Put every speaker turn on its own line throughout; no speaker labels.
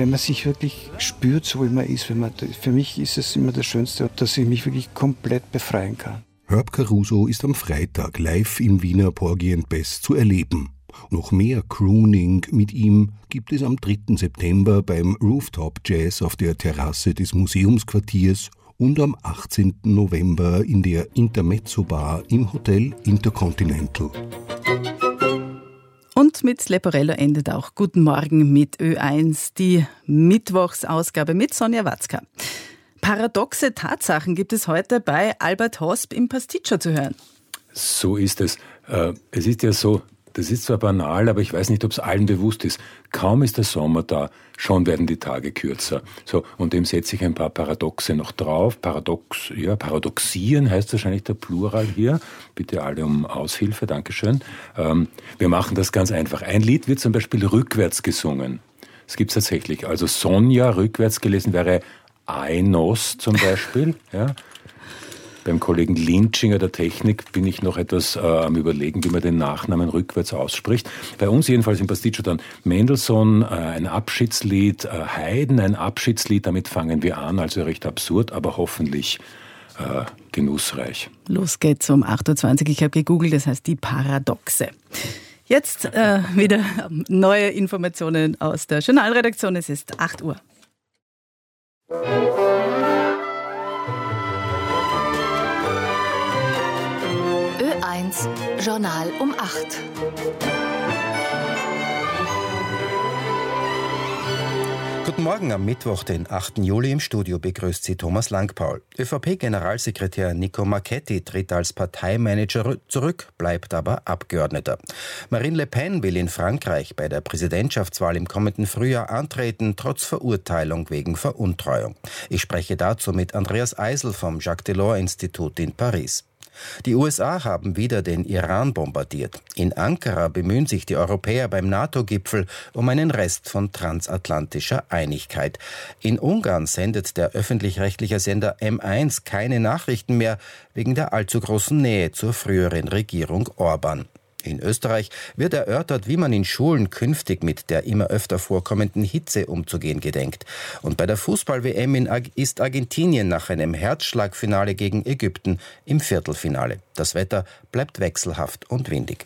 wenn man sich wirklich spürt, so wie man ist. Für mich ist es immer das Schönste, dass ich mich wirklich komplett befreien kann.
Herb Caruso ist am Freitag live im Wiener Porgy & Bess zu erleben. Noch mehr Crooning mit ihm gibt es am 3. September beim Rooftop Jazz auf der Terrasse des Museumsquartiers und am 18. November in der Intermezzo Bar im Hotel Intercontinental.
Und mit Leporello endet auch Guten Morgen mit Ö1, die Mittwochsausgabe mit Sonja Watzka. Paradoxe Tatsachen gibt es heute bei Albert Hosp im Pasticcio zu hören.
So ist es. Es ist ja so, das ist zwar banal, aber ich weiß nicht, ob es allen bewusst ist. Kaum ist der Sommer da, schon werden die Tage kürzer. So, und dem setze ich ein paar Paradoxe noch drauf. Paradoxieren heißt wahrscheinlich der Plural hier. Bitte alle um Aushilfe, Dankeschön. Wir machen das ganz einfach. Ein Lied wird zum Beispiel rückwärts gesungen. Das gibt's tatsächlich. Also Sonja rückwärts gelesen wäre Ainos zum Beispiel, ja. Beim Kollegen Lintschinger der Technik bin ich noch etwas am Überlegen, wie man den Nachnamen rückwärts ausspricht. Bei uns jedenfalls im Pasticcio dann Mendelssohn, ein Abschiedslied, Haydn, ein Abschiedslied, damit fangen wir an, also recht absurd, aber hoffentlich genussreich.
Los geht's um 8.20 Uhr, ich habe gegoogelt, das heißt die Paradoxe. Jetzt wieder neue Informationen aus der Journalredaktion, es ist 8 Uhr.
Ö1 Journal um 8.
Guten Morgen am Mittwoch, den 8. Juli. Im Studio begrüßt Sie Thomas Langpaul. ÖVP-Generalsekretär Nico Marchetti tritt als Parteimanager zurück, bleibt aber Abgeordneter. Marine Le Pen will in Frankreich bei der Präsidentschaftswahl im kommenden Frühjahr antreten, trotz Verurteilung wegen Veruntreuung. Ich spreche dazu mit Andreas Eisel vom Jacques Delors-Institut in Paris. Die USA haben wieder den Iran bombardiert. In Ankara bemühen sich die Europäer beim NATO-Gipfel um einen Rest von transatlantischer Einigkeit. In Ungarn sendet der öffentlich-rechtliche Sender M1 keine Nachrichten mehr wegen der allzu großen Nähe zur früheren Regierung Orban. In Österreich wird erörtert, wie man in Schulen künftig mit der immer öfter vorkommenden Hitze umzugehen gedenkt. Und bei der Fußball-WM ist Argentinien nach einem Herzschlagfinale gegen Ägypten im Viertelfinale. Das Wetter bleibt wechselhaft und windig.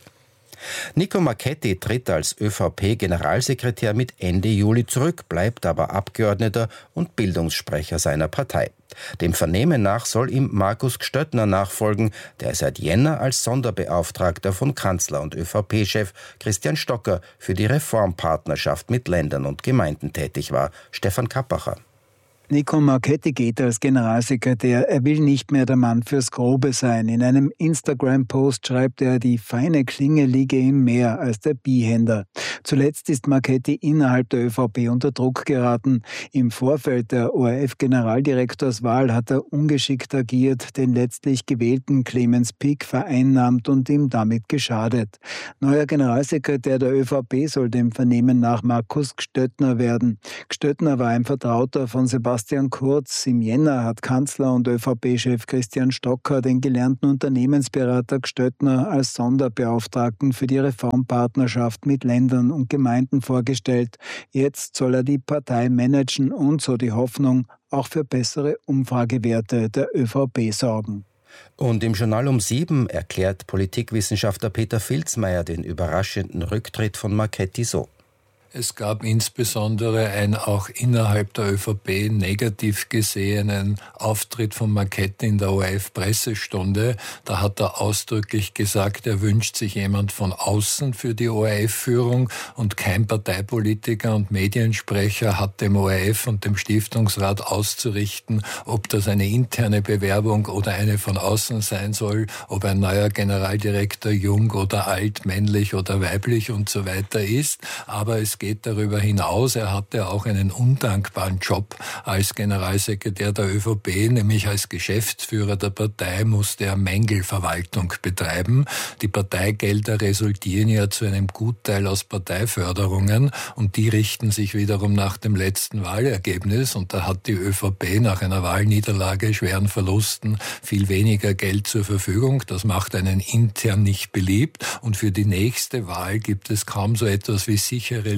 Nico Marchetti tritt als ÖVP-Generalsekretär mit Ende Juli zurück, bleibt aber Abgeordneter und Bildungssprecher seiner Partei. Dem Vernehmen nach soll ihm Markus Gstöttner nachfolgen, der seit Jänner als Sonderbeauftragter von Kanzler und ÖVP-Chef Christian Stocker für die Reformpartnerschaft mit Ländern und Gemeinden tätig war. Stefan Kappacher.
Nico Marchetti geht als Generalsekretär. Er will nicht mehr der Mann fürs Grobe sein. In einem Instagram-Post schreibt er, die feine Klinge liege ihm mehr als der Bihänder. Zuletzt ist Marchetti innerhalb der ÖVP unter Druck geraten. Im Vorfeld der ORF-Generaldirektorswahl hat er ungeschickt agiert, den letztlich gewählten Clemens Pick vereinnahmt und ihm damit geschadet. Neuer Generalsekretär der ÖVP soll dem Vernehmen nach Markus Gstöttner werden. Gstöttner war ein Vertrauter von Sebastian Kurz. Im Jänner hat Kanzler und ÖVP-Chef Christian Stocker den gelernten Unternehmensberater Gstöttner als Sonderbeauftragten für die Reformpartnerschaft mit Ländern und Gemeinden vorgestellt. Jetzt soll er die Partei managen und, so die Hoffnung, auch für bessere Umfragewerte der ÖVP sorgen.
Und im Journal um 7 erklärt Politikwissenschaftler Peter Filzmeier den überraschenden Rücktritt von Marchetti so.
Es gab insbesondere einen auch innerhalb der ÖVP negativ gesehenen Auftritt von Marchetti in der ORF-Pressestunde. Da hat er ausdrücklich gesagt, er wünscht sich jemand von außen für die ORF-Führung und kein Parteipolitiker und Mediensprecher hat dem ORF und dem Stiftungsrat auszurichten, ob das eine interne Bewerbung oder eine von außen sein soll, ob ein neuer Generaldirektor jung oder alt, männlich oder weiblich und so weiter ist. Aber es geht darüber hinaus. Er hatte auch einen undankbaren Job als Generalsekretär der ÖVP, nämlich als Geschäftsführer der Partei musste er Mängelverwaltung betreiben. Die Parteigelder resultieren ja zu einem Gutteil aus Parteiförderungen und die richten sich wiederum nach dem letzten Wahlergebnis und da hat die ÖVP nach einer Wahlniederlage, schweren Verlusten viel weniger Geld zur Verfügung. Das macht einen intern nicht beliebt und für die nächste Wahl gibt es kaum so etwas wie sichere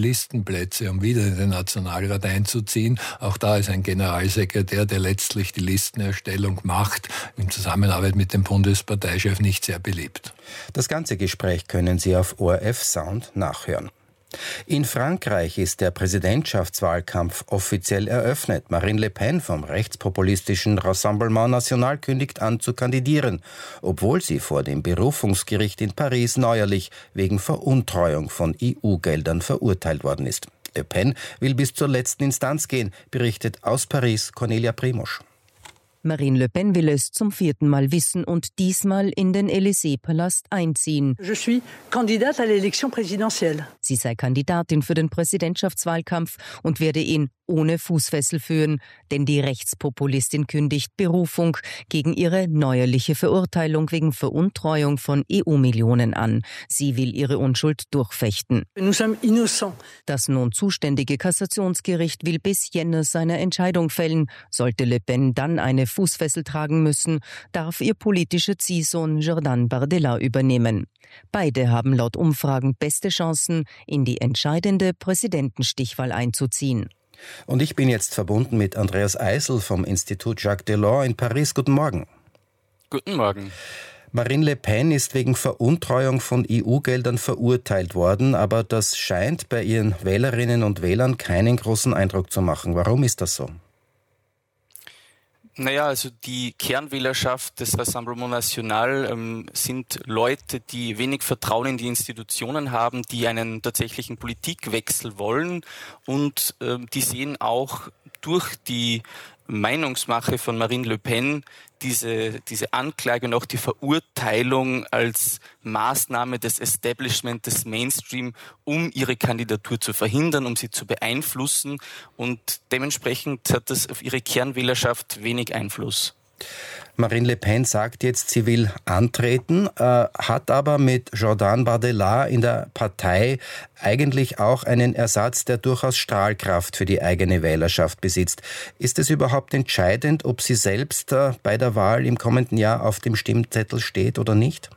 Listenplätze, um wieder in den Nationalrat einzuziehen. Auch da ist ein Generalsekretär, der letztlich die Listenerstellung macht, in Zusammenarbeit mit dem Bundesparteichef nicht sehr beliebt.
Das ganze Gespräch können Sie auf ORF Sound nachhören. In Frankreich ist der Präsidentschaftswahlkampf offiziell eröffnet. Marine Le Pen vom rechtspopulistischen Rassemblement National kündigt an zu kandidieren, obwohl sie vor dem Berufungsgericht in Paris neuerlich wegen Veruntreuung von EU-Geldern verurteilt worden ist. Le Pen will bis zur letzten Instanz gehen, berichtet aus Paris Cornelia Primosch.
Marine Le Pen will es zum 4. Mal wissen und diesmal in den Élysée-Palast einziehen.
Je suis candidate à l'élection présidentielle.
Sie sei Kandidatin für den Präsidentschaftswahlkampf und werde ihn ohne Fußfessel führen, denn die Rechtspopulistin kündigt Berufung gegen ihre neuerliche Verurteilung wegen Veruntreuung von EU-Millionen an. Sie will ihre Unschuld durchfechten.
Nous sommes innocents.
Das nun zuständige Kassationsgericht will bis Jänner seine Entscheidung fällen. Sollte Le Pen dann eine Fußfessel tragen müssen, darf ihr politischer Ziehsohn Jordan Bardella übernehmen. Beide haben laut Umfragen beste Chancen, in die entscheidende Präsidentenstichwahl einzuziehen.
Und ich bin jetzt verbunden mit Andreas Eisel vom Institut Jacques Delors in Paris. Guten Morgen.
Guten Morgen.
Marine Le Pen ist wegen Veruntreuung von EU-Geldern verurteilt worden, aber das scheint bei ihren Wählerinnen und Wählern keinen großen Eindruck zu machen. Warum ist das so?
Naja, also die Kernwählerschaft des Rassemblement National sind Leute, die wenig Vertrauen in die Institutionen haben, die einen tatsächlichen Politikwechsel wollen und die sehen auch durch die Meinungsmache von Marine Le Pen diese Anklage und auch die Verurteilung als Maßnahme des Establishment, des Mainstream, um ihre Kandidatur zu verhindern, um sie zu beeinflussen. Und dementsprechend hat das auf ihre Kernwählerschaft wenig Einfluss.
Marine Le Pen sagt jetzt, sie will antreten, hat aber mit Jordan Bardella in der Partei eigentlich auch einen Ersatz, der durchaus Strahlkraft für die eigene Wählerschaft besitzt. Ist es überhaupt entscheidend, ob sie selbst bei der Wahl im kommenden Jahr auf dem Stimmzettel steht oder nicht?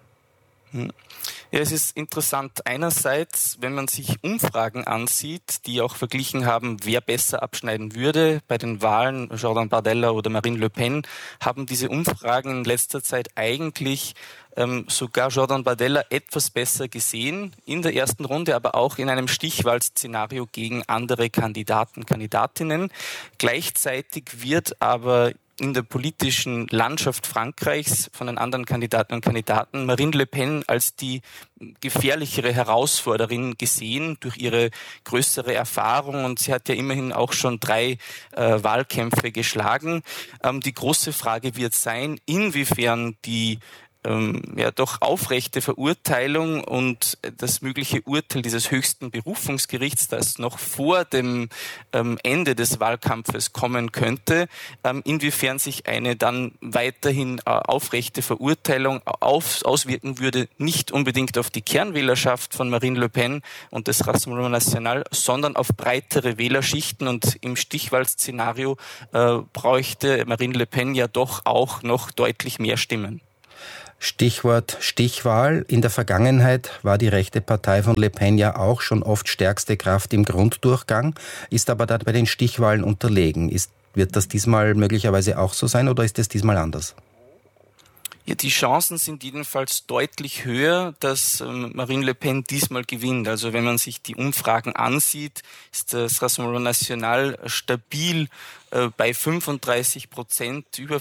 Ja, es ist interessant. Einerseits, wenn man sich Umfragen ansieht, die auch verglichen haben, wer besser abschneiden würde bei den Wahlen, Jordan Bardella oder Marine Le Pen, haben diese Umfragen in letzter Zeit eigentlich sogar Jordan Bardella etwas besser gesehen in der ersten Runde, aber auch in einem Stichwahlszenario gegen andere Kandidatinnen. Gleichzeitig wird aber in der politischen Landschaft Frankreichs von den anderen Kandidatinnen und Kandidaten Marine Le Pen als die gefährlichere Herausforderin gesehen durch ihre größere Erfahrung und sie hat ja immerhin auch schon 3 Wahlkämpfe geschlagen. Die große Frage wird sein, inwiefern die doch aufrechte Verurteilung und das mögliche Urteil dieses höchsten Berufungsgerichts, das noch vor dem Ende des Wahlkampfes kommen könnte, inwiefern sich eine dann weiterhin aufrechte Verurteilung auswirken würde, nicht unbedingt auf die Kernwählerschaft von Marine Le Pen und des Rassemblement National, sondern auf breitere Wählerschichten und im Stichwahlszenario bräuchte Marine Le Pen ja doch auch noch deutlich mehr Stimmen.
Stichwort Stichwahl. In der Vergangenheit war die rechte Partei von Le Pen ja auch schon oft stärkste Kraft im Grunddurchgang, ist aber dann bei den Stichwahlen unterlegen. Wird das diesmal möglicherweise auch so sein oder ist es diesmal anders?
Ja, die Chancen sind jedenfalls deutlich höher, dass Marine Le Pen diesmal gewinnt. Also wenn man sich die Umfragen ansieht, ist das Rassemblement National stabil bei 35%, über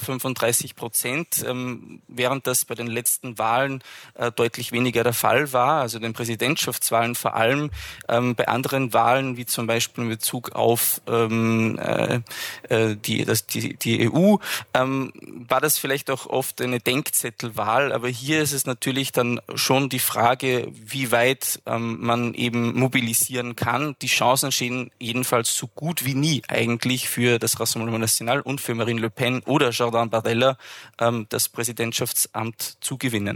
35%, während das bei den letzten Wahlen deutlich weniger der Fall war, also den Präsidentschaftswahlen vor allem. Bei anderen Wahlen, wie zum Beispiel in Bezug auf die EU, war das vielleicht auch oft eine Denkzettelwahl, aber hier ist es natürlich dann schon die Frage, wie weit man eben mobilisieren kann. Die Chancen stehen jedenfalls so gut wie nie eigentlich für das Rassemblement National und für Marine Le Pen oder Jordan Bardella das Präsidentschaftsamt zu gewinnen.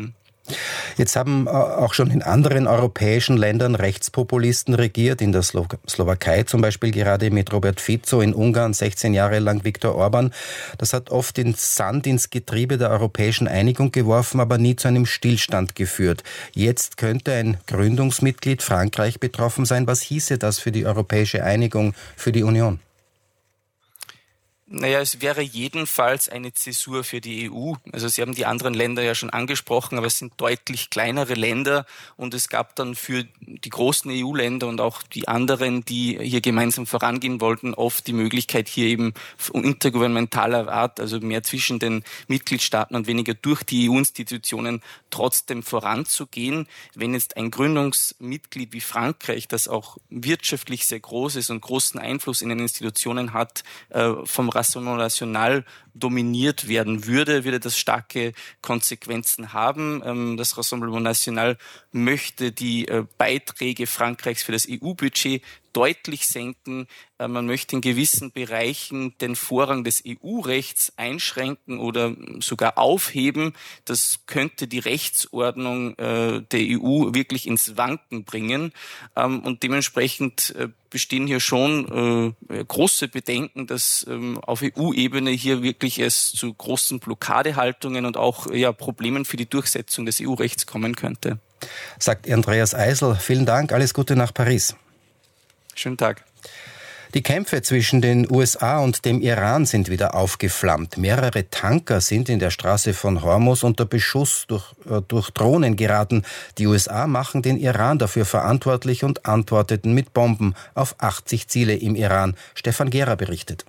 Jetzt haben auch schon in anderen europäischen Ländern Rechtspopulisten regiert, in der Slowakei zum Beispiel gerade mit Robert Fico, in Ungarn 16 Jahre lang Viktor Orban. Das hat oft den Sand ins Getriebe der europäischen Einigung geworfen, aber nie zu einem Stillstand geführt. Jetzt könnte ein Gründungsmitglied Frankreich betroffen sein. Was hieße das für die europäische Einigung, für die Union?
Naja, es wäre jedenfalls eine Zäsur für die EU. Also Sie haben die anderen Länder ja schon angesprochen, aber es sind deutlich kleinere Länder und es gab dann für die großen EU-Länder und auch die anderen, die hier gemeinsam vorangehen wollten, oft die Möglichkeit, hier eben intergouvernementaler Art, also mehr zwischen den Mitgliedstaaten und weniger durch die EU-Institutionen trotzdem voranzugehen. Wenn jetzt ein Gründungsmitglied wie Frankreich, das auch wirtschaftlich sehr groß ist und großen Einfluss in den Institutionen hat, vom Rassemblement National dominiert werden würde das starke Konsequenzen haben. Das Rassemblement National möchte die Beiträge Frankreichs für das EU-Budget deutlich senken. Man möchte in gewissen Bereichen den Vorrang des EU-Rechts einschränken oder sogar aufheben. Das könnte die Rechtsordnung der EU wirklich ins Wanken bringen. Und dementsprechend bestehen hier schon große Bedenken, dass auf EU-Ebene hier wirklich es zu großen Blockadehaltungen und auch Problemen für die Durchsetzung des EU-Rechts kommen könnte.
Sagt Andreas Eisel. Vielen Dank. Alles Gute nach Paris.
Schönen Tag.
Die Kämpfe zwischen den USA und dem Iran sind wieder aufgeflammt. Mehrere Tanker sind in der Straße von Hormuz unter Beschuss durch Drohnen geraten. Die USA machen den Iran dafür verantwortlich und antworteten mit Bomben auf 80 Ziele im Iran. Stefan Gera berichtet.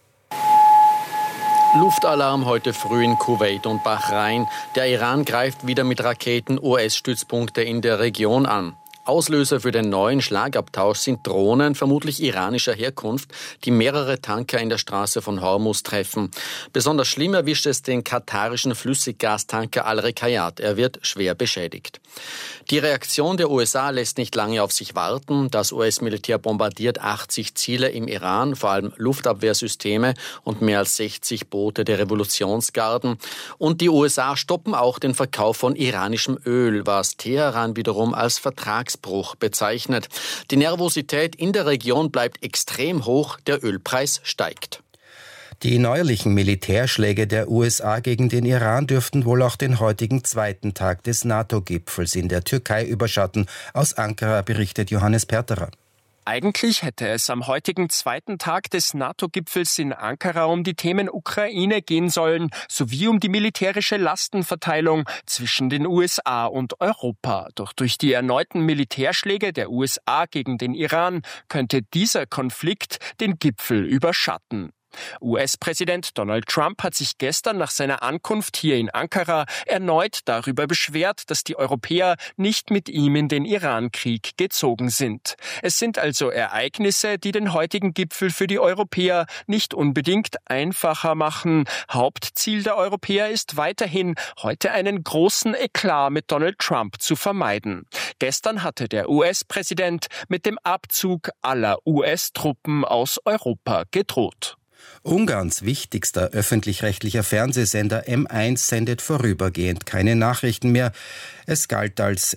Luftalarm heute früh in Kuwait und Bahrain. Der Iran greift wieder mit Raketen US-Stützpunkte in der Region an. Auslöser für den neuen Schlagabtausch sind Drohnen, vermutlich iranischer Herkunft, die mehrere Tanker in der Straße von Hormuz treffen. Besonders schlimm erwischt es den katarischen Flüssiggastanker Al-Rekayat. Er wird schwer beschädigt. Die Reaktion der USA lässt nicht lange auf sich warten. Das US-Militär bombardiert 80 Ziele im Iran, vor allem Luftabwehrsysteme und mehr als 60 Boote der Revolutionsgarden. Und die USA stoppen auch den Verkauf von iranischem Öl, was Teheran wiederum als Vertragsbruch bezeichnet. Die Nervosität in der Region bleibt extrem hoch, der Ölpreis steigt.
Die neuerlichen Militärschläge der USA gegen den Iran dürften wohl auch den heutigen zweiten Tag des NATO-Gipfels in der Türkei überschatten. Aus Ankara berichtet Johannes Perterer.
Eigentlich hätte es am heutigen zweiten Tag des NATO-Gipfels in Ankara um die Themen Ukraine gehen sollen, sowie um die militärische Lastenverteilung zwischen den USA und Europa. Doch durch die erneuten Militärschläge der USA gegen den Iran könnte dieser Konflikt den Gipfel überschatten. US-Präsident Donald Trump hat sich gestern nach seiner Ankunft hier in Ankara erneut darüber beschwert, dass die Europäer nicht mit ihm in den Iran-Krieg gezogen sind. Es sind also Ereignisse, die den heutigen Gipfel für die Europäer nicht unbedingt einfacher machen. Hauptziel der Europäer ist weiterhin, heute einen großen Eklat mit Donald Trump zu vermeiden. Gestern hatte der US-Präsident mit dem Abzug aller US-Truppen aus Europa gedroht.
Ungarns wichtigster öffentlich-rechtlicher Fernsehsender M1 sendet vorübergehend keine Nachrichten mehr. Er galt als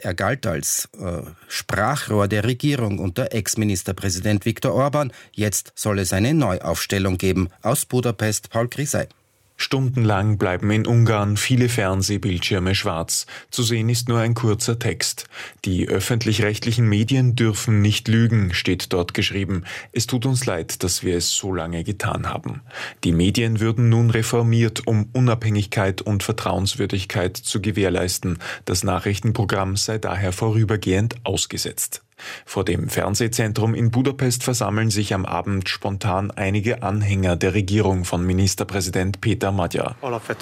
Sprachrohr der Regierung unter Ex-Ministerpräsident Viktor Orban. Jetzt soll es eine Neuaufstellung geben. Aus Budapest Paul Grisey.
Stundenlang bleiben in Ungarn viele Fernsehbildschirme schwarz. Zu sehen ist nur ein kurzer Text. Die öffentlich-rechtlichen Medien dürfen nicht lügen, steht dort geschrieben. Es tut uns leid, dass wir es so lange getan haben. Die Medien würden nun reformiert, um Unabhängigkeit und Vertrauenswürdigkeit zu gewährleisten. Das Nachrichtenprogramm sei daher vorübergehend ausgesetzt. Vor dem Fernsehzentrum in Budapest versammeln sich am Abend spontan einige Anhänger der Regierung von Ministerpräsident Péter Magyar.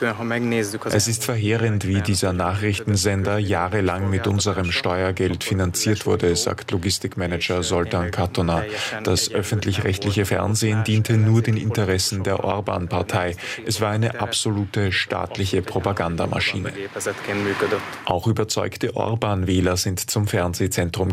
Es ist verheerend, wie dieser Nachrichtensender jahrelang mit unserem Steuergeld finanziert wurde, sagt Logistikmanager Zoltán Katona. Das öffentlich-rechtliche Fernsehen diente nur den Interessen der Orbán-Partei. Es war eine absolute staatliche Propagandamaschine. Auch überzeugte Orbán-Wähler sind zum Fernsehzentrum gekommen.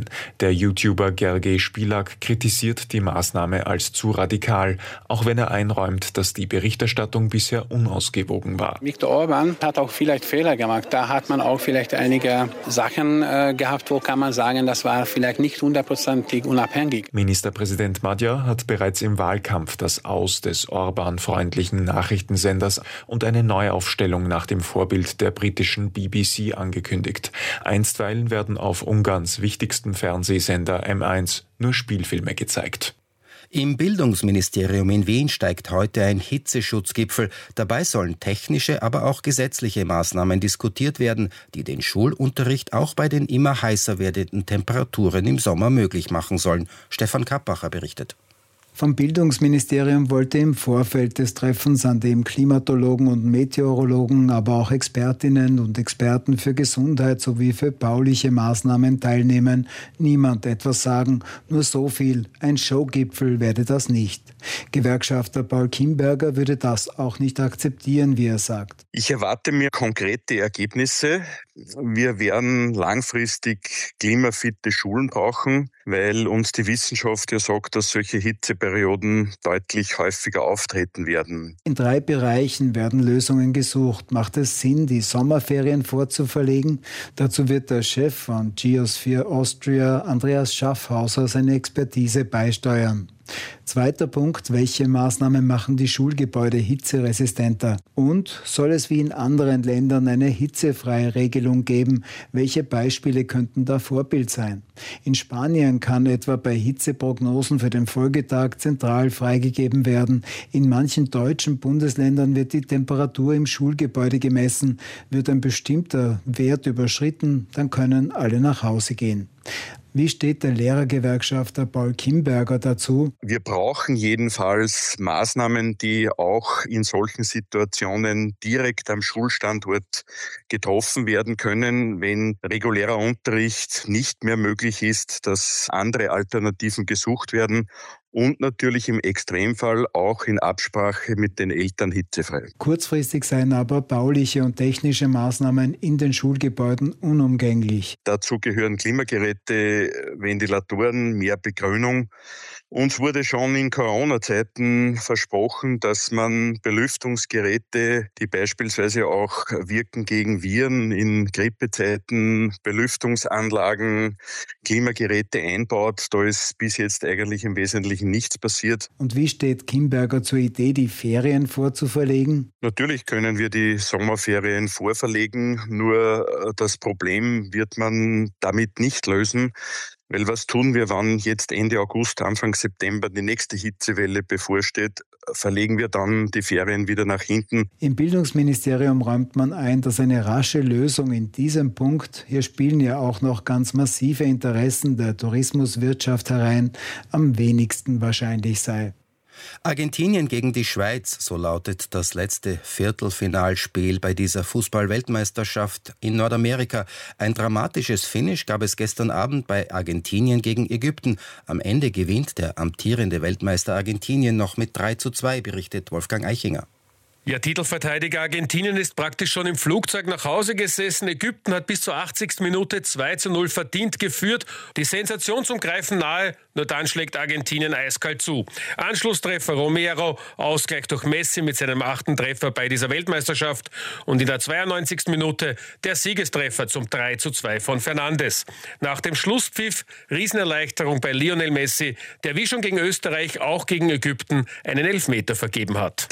Medien. Der YouTuber Gergely Spilak kritisiert die Maßnahme als zu radikal, auch wenn er einräumt, dass die Berichterstattung bisher unausgewogen war.
Viktor Orban hat auch vielleicht Fehler gemacht. Da hat man auch vielleicht einige Sachen gehabt, wo kann man sagen, das war vielleicht nicht 100% unabhängig.
Ministerpräsident Magyar hat bereits im Wahlkampf das Aus des Orban-freundlichen Nachrichtensenders und eine Neuaufstellung nach dem Vorbild der britischen BBC angekündigt. Einstweilen werden auf Ungarns wichtigstem Fernsehsender M1 nur Spielfilme gezeigt.
Im Bildungsministerium in Wien steigt heute ein Hitzeschutzgipfel. Dabei sollen technische, aber auch gesetzliche Maßnahmen diskutiert werden, die den Schulunterricht auch bei den immer heißer werdenden Temperaturen im Sommer möglich machen sollen. Stefan Kappacher berichtet.
Vom Bildungsministerium wollte im Vorfeld des Treffens, an dem Klimatologen und Meteorologen, aber auch Expertinnen und Experten für Gesundheit sowie für bauliche Maßnahmen teilnehmen, niemand etwas sagen. Nur so viel: ein Showgipfel werde das nicht. Gewerkschafter Paul Kimberger würde das auch nicht akzeptieren, wie er sagt.
Ich erwarte mir konkrete Ergebnisse. Wir werden langfristig klimafitte Schulen brauchen, weil uns die Wissenschaft ja sagt, dass solche Hitzeperioden deutlich häufiger auftreten werden.
In 3 Bereichen werden Lösungen gesucht. Macht es Sinn, die Sommerferien vorzuverlegen? Dazu wird der Chef von Geosphere Austria, Andreas Schaffhauser, seine Expertise beisteuern. Zweiter Punkt: welche Maßnahmen machen die Schulgebäude hitzeresistenter? Und soll es wie in anderen Ländern eine hitzefreie Regelung geben? Welche Beispiele könnten da Vorbild sein? In Spanien kann etwa bei Hitzeprognosen für den Folgetag zentral freigegeben werden. In manchen deutschen Bundesländern wird die Temperatur im Schulgebäude gemessen. Wird ein bestimmter Wert überschritten, dann können alle nach Hause gehen. Wie steht der Lehrergewerkschafter Paul Kimberger dazu?
Wir brauchen jedenfalls Maßnahmen, die auch in solchen Situationen direkt am Schulstandort getroffen werden können, wenn regulärer Unterricht nicht mehr möglich ist, dass andere Alternativen gesucht werden. Und natürlich im Extremfall auch in Absprache mit den Eltern hitzefrei.
Kurzfristig seien aber bauliche und technische Maßnahmen in den Schulgebäuden unumgänglich.
Dazu gehören Klimageräte, Ventilatoren, mehr Begrünung. Uns wurde schon in Corona-Zeiten versprochen, dass man Belüftungsgeräte, die beispielsweise auch wirken gegen Viren in Grippezeiten, Belüftungsanlagen, Klimageräte einbaut. Da ist bis jetzt eigentlich im Wesentlichen nichts passiert.
Und wie steht Kimberger zur Idee, die Ferien vorzuverlegen?
Natürlich können wir die Sommerferien vorverlegen, nur das Problem wird man damit nicht lösen. Weil was tun wir, wann jetzt Ende August, Anfang September die nächste Hitzewelle bevorsteht? Verlegen wir dann die Ferien wieder nach hinten?
Im Bildungsministerium räumt man ein, dass eine rasche Lösung in diesem Punkt, hier spielen ja auch noch ganz massive Interessen der Tourismuswirtschaft herein, am wenigsten wahrscheinlich sei.
Argentinien gegen die Schweiz, so lautet das letzte Viertelfinalspiel bei dieser Fußball-Weltmeisterschaft in Nordamerika. Ein dramatisches Finish gab es gestern Abend bei Argentinien gegen Ägypten. Am Ende gewinnt der amtierende Weltmeister Argentinien noch mit 3:2, berichtet Wolfgang Eichinger.
Ja, Titelverteidiger Argentinien ist praktisch schon im Flugzeug nach Hause gesessen. Ägypten hat bis zur 80. Minute 2:0 verdient geführt. Die Sensation zum Greifen nahe, nur dann schlägt Argentinien eiskalt zu. Anschlusstreffer Romero, Ausgleich durch Messi mit seinem 8. Treffer bei dieser Weltmeisterschaft. Und in der 92. Minute der Siegestreffer zum 3:2 von Fernandes. Nach dem Schlusspfiff Riesenerleichterung bei Lionel Messi, der wie schon gegen Österreich auch gegen Ägypten einen Elfmeter vergeben hat.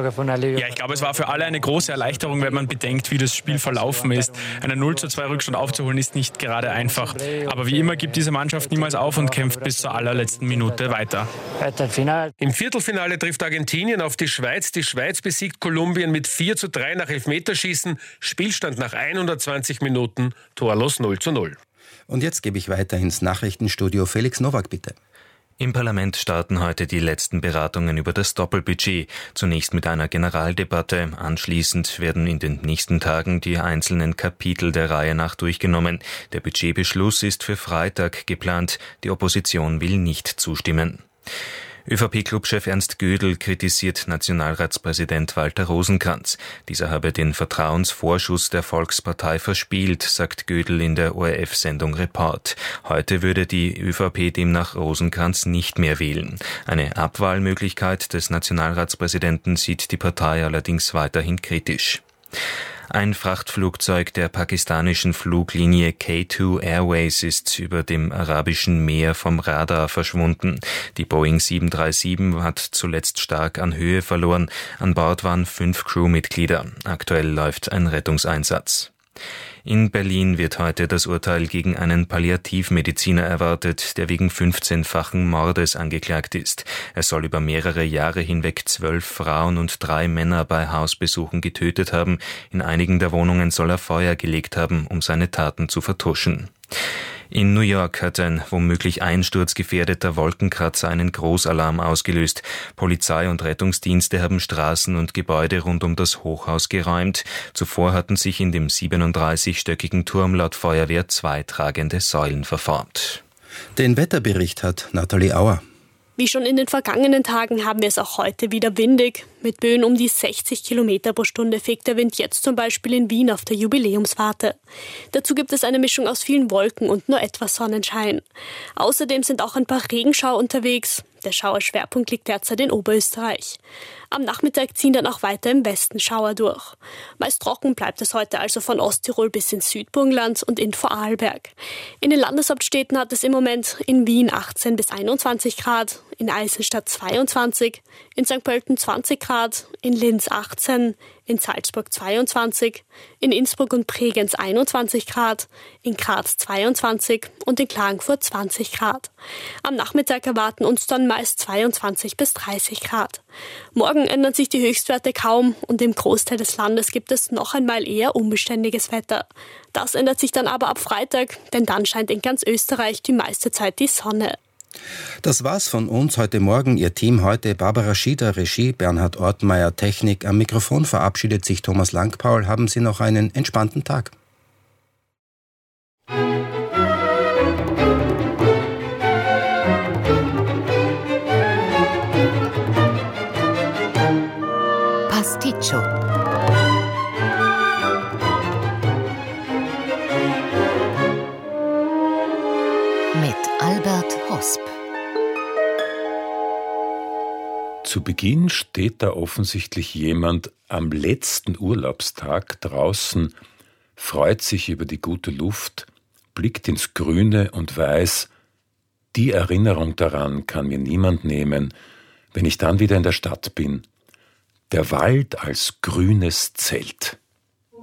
Ja, ich glaube, es war für alle eine große Erleichterung, wenn man bedenkt, wie das Spiel verlaufen ist. Einen 0:2 Rückstand aufzuholen ist nicht gerade einfach. Aber wie immer gibt diese Mannschaft niemals auf und kämpft bis zur allerletzten Minute weiter.
Im Viertelfinale trifft Argentinien auf die Schweiz. Die Schweiz besiegt Kolumbien mit 4:3 nach Elfmeterschießen. Spielstand nach 120 Minuten, torlos 0:0.
Und jetzt gebe ich weiter ins Nachrichtenstudio. Felix Nowak, bitte.
Im Parlament starten heute die letzten Beratungen über das Doppelbudget. Zunächst mit einer Generaldebatte. Anschließend werden in den nächsten Tagen die einzelnen Kapitel der Reihe nach durchgenommen. Der Budgetbeschluss ist für Freitag geplant. Die Opposition will nicht zustimmen. ÖVP-Clubchef Ernst Gödel kritisiert Nationalratspräsident Walter Rosenkranz. Dieser habe den Vertrauensvorschuss der Volkspartei verspielt, sagt Gödel in der ORF-Sendung Report. Heute würde die ÖVP demnach Rosenkranz nicht mehr wählen. Eine Abwahlmöglichkeit des Nationalratspräsidenten sieht die Partei allerdings weiterhin kritisch. Ein Frachtflugzeug der pakistanischen Fluglinie K2 Airways ist über dem Arabischen Meer vom Radar verschwunden. Die Boeing 737 hat zuletzt stark an Höhe verloren. An Bord waren 5 Crewmitglieder. Aktuell läuft ein Rettungseinsatz. In Berlin wird heute das Urteil gegen einen Palliativmediziner erwartet, der wegen 15-fachen Mordes angeklagt ist. Er soll über mehrere Jahre hinweg 12 Frauen und 3 Männer bei Hausbesuchen getötet haben. In einigen der Wohnungen soll er Feuer gelegt haben, um seine Taten zu vertuschen. In New York hat ein womöglich einsturzgefährdeter Wolkenkratzer einen Großalarm ausgelöst. Polizei und Rettungsdienste haben Straßen und Gebäude rund um das Hochhaus geräumt. Zuvor hatten sich in dem 37-stöckigen Turm laut Feuerwehr 2 tragende Säulen verformt.
Den Wetterbericht hat Nathalie Auer.
Wie schon in den vergangenen Tagen haben wir es auch heute wieder windig. Mit Böen um die 60 Kilometer pro Stunde fegt der Wind jetzt zum Beispiel in Wien auf der Jubiläumswarte. Dazu gibt es eine Mischung aus vielen Wolken und nur etwas Sonnenschein. Außerdem sind auch ein paar Regenschauer unterwegs. Der Schauerschwerpunkt liegt derzeit in Oberösterreich. Am Nachmittag ziehen dann auch weiter im Westen Schauer durch. Meist trocken bleibt es heute also von Osttirol bis ins Südburgenland und in Vorarlberg. In den Landeshauptstädten hat es im Moment in Wien 18 bis 21 Grad, in Eisenstadt 22, in St. Pölten 20 Grad, in Linz 18, in Salzburg 22, in Innsbruck und Bregenz 21 Grad, in Graz 22 und in Klagenfurt 20 Grad. Am Nachmittag erwarten uns dann meist 22 bis 30 Grad. Morgen ändern sich die Höchstwerte kaum und im Großteil des Landes gibt es noch einmal eher unbeständiges Wetter. Das ändert sich dann aber ab Freitag, denn dann scheint in ganz Österreich die meiste Zeit die Sonne.
Das war's von uns heute Morgen. Ihr Team heute: Barbara Schieder, Regie, Bernhard Ortmeier, Technik. Am Mikrofon verabschiedet sich Thomas Langpaul. Haben Sie noch einen entspannten Tag.
Pasticcio. Mit Albert Hosp.
Zu Beginn steht da offensichtlich jemand am letzten Urlaubstag draußen, freut sich über die gute Luft, blickt ins Grüne und weiß, die Erinnerung daran kann mir niemand nehmen, wenn ich dann wieder in der Stadt bin. Der Wald als grünes Zelt.